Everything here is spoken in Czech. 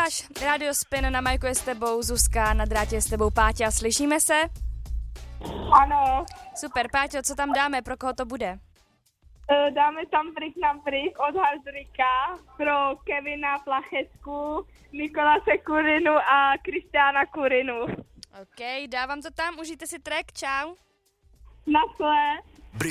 Posloucháš Radio Spin, na Majku je s tebou Zuzka, na drátě je s tebou Páťa, slyšíme se? Ano. Super, Páťo, co tam dáme, pro koho to bude? Dáme tam Pryč na pryč od Hazrika pro Kevina Plachecku, Nikolase Kurinu a Kristiána Kurinu. OK, dávám to tam, užijte si track, čau. Naschle.